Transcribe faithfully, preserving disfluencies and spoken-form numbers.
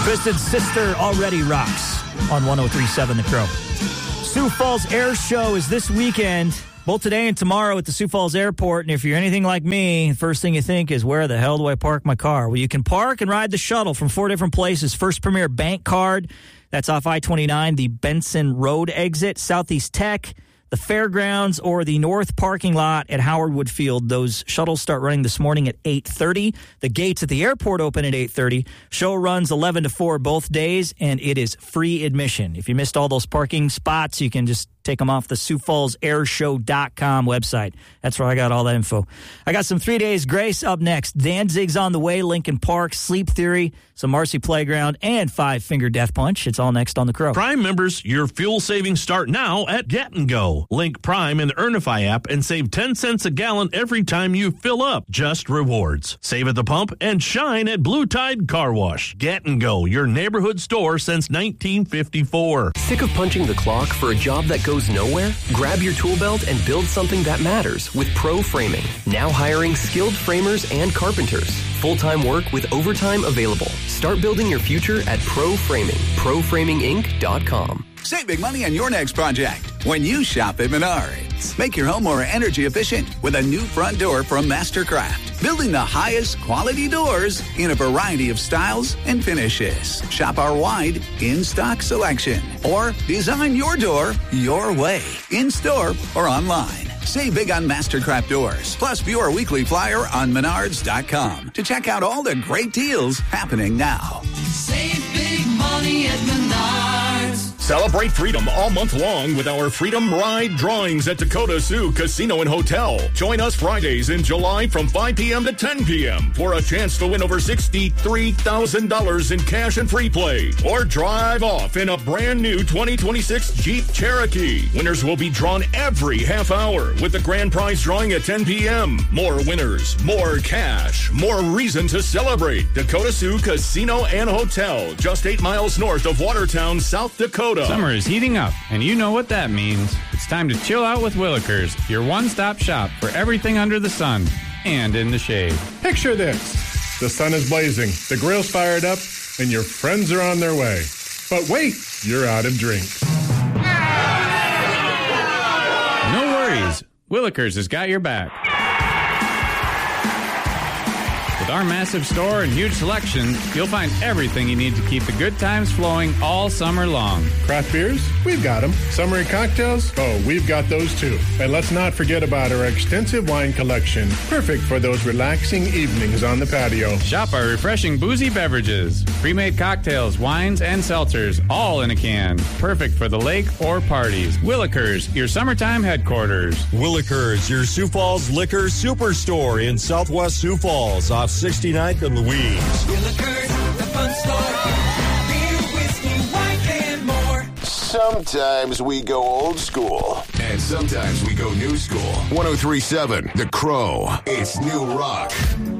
Twisted Sister already rocks on one oh three point seven The Crow. Sioux Falls Air Show is this weekend, both today and tomorrow at the Sioux Falls Airport. And if you're anything like me, the first thing you think is, where the hell do I park my car? Well, you can park and ride the shuttle from four different places. First Premier Bank Card, that's off I twenty-nine, the Benson Road exit, Southeast Tech, the Fairgrounds, or the North parking lot at Howard Wood Field. Those shuttles start running this morning at eight thirty. The gates at the airport open at eight thirty. Show runs eleven to four both days, and it is free admission. If you missed all those parking spots, you can just take them off the Sioux Falls Air Show dot com website. That's where I got all that info. I got some Three Days Grace up next. Danzig's on the way, Lincoln Park, Sleep Theory, some Marcy Playground, and Five Finger Death Punch. It's all next on The Crow. Prime members, your fuel savings start now at Get and Go. Link Prime in the Earnify app and save ten cents a gallon every time you fill up. Just rewards. Save at the pump and shine at Blue Tide Car Wash. Get and Go, your neighborhood store since nineteen fifty-four. Sick of punching the clock for a job that goes nowhere? Grab your tool belt and build something that matters with Pro Framing. Now hiring skilled framers and carpenters. Full-time work with overtime available. Start building your future at Pro Framing. pro framing inc dot com. Save big money on your next project when you shop at Menards. Make your home more energy efficient with a new front door from Mastercraft. Building the highest quality doors in a variety of styles and finishes. Shop our wide in-stock selection. Or design your door your way, in-store or online. Save big on Mastercraft doors. Plus, view our weekly flyer on menards dot com to check out all the great deals happening now. Save big money at Menards. Celebrate freedom all month long with our Freedom Ride drawings at Dakota Sioux Casino and Hotel. Join us Fridays in July from five p.m. to ten p.m. for a chance to win over sixty-three thousand dollars in cash and free play. Or drive off in a brand new twenty twenty-six Jeep Cherokee. Winners will be drawn every half hour with the grand prize drawing at ten p.m. More winners, more cash, more reason to celebrate. Dakota Sioux Casino and Hotel, just eight miles north of Watertown, South Dakota. Summer is heating up, and you know what that means. It's time to chill out with Willikers, your one-stop shop for everything under the sun and in the shade. Picture this. The sun is blazing, the grill's fired up, and your friends are on their way. But wait, you're out of drinks. No worries. Willikers has got your back. With our massive store and huge selection, you'll find everything you need to keep the good times flowing all summer long. Craft beers? We've got them. Summery cocktails? Oh, we've got those too. And let's not forget about our extensive wine collection, perfect for those relaxing evenings on the patio. Shop our refreshing boozy beverages, pre-made cocktails, wines, and seltzers, all in a can. Perfect for the lake or parties. Willikers, your summertime headquarters. Willikers, your Sioux Falls liquor superstore in Southwest Sioux Falls, off sixty-ninth and Louise. Willikers, the fun store. Beer, whiskey, wine, and more. Sometimes we go old school. And sometimes we go new school. one oh three point seven The Crow. It's new rock.